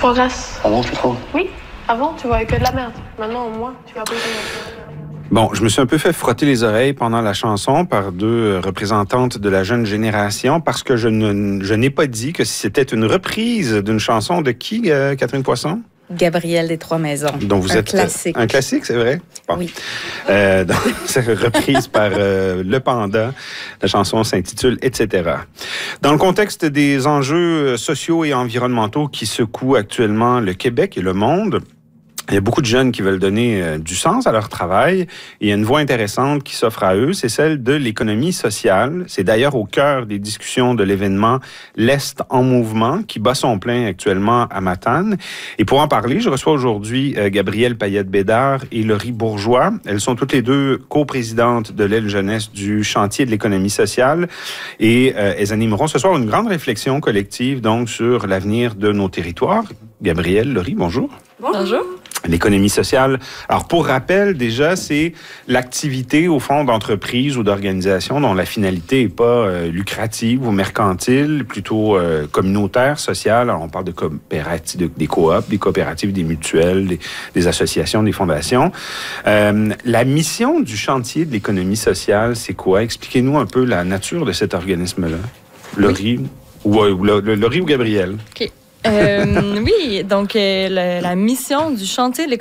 progresse. Ah bon, tu trouves? Oui. Avant, tu voyais que de la merde. Maintenant, au moins, tu vas pas Bon, je me suis un peu fait frotter les oreilles pendant la chanson par deux représentantes de la jeune génération parce que je n'ai pas dit que c'était une reprise d'une chanson de qui, Catherine Poisson? Gabrielle des Trois-Maisons. Donc vous êtes classique. Un classique, c'est vrai? Bon. Oui. Donc, c'est reprise par Le Panda. La chanson s'intitule « Etc ». Dans le contexte des enjeux sociaux et environnementaux qui secouent actuellement le Québec et le monde, il y a beaucoup de jeunes qui veulent donner du sens à leur travail. Et il y a une voie intéressante qui s'offre à eux, c'est celle de l'économie sociale. C'est d'ailleurs au cœur des discussions de l'événement L'Est en mouvement, qui bat son plein actuellement à Matane. Et pour en parler, je reçois aujourd'hui Gabrielle Payette-Bédard et Laurie Bourgeois. Elles sont toutes les deux coprésidentes de l'aile jeunesse du chantier de l'économie sociale. Et elles animeront ce soir une grande réflexion collective donc sur l'avenir de nos territoires. Gabrielle, Laurie, bonjour. Bonjour. L'économie sociale. Alors, pour rappel, déjà, c'est l'activité, au fond, d'entreprise ou d'organisation dont la finalité n'est pas lucrative ou mercantile, plutôt communautaire, sociale. Alors, on parle de coopératives, des coops, des coopératives, des mutuelles, des associations, des fondations. La mission du chantier de l'économie sociale, c'est quoi? Expliquez-nous un peu la nature de cet organisme-là. Laurie, Laurie ou Gabrielle? OK. Oui, donc la mission du chantier de